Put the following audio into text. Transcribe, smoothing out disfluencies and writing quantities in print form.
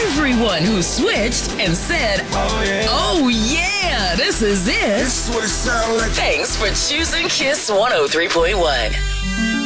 everyone who switched and said, oh yeah, this is it. This is what it sounds like. Thanks for choosing Kiss 103.1.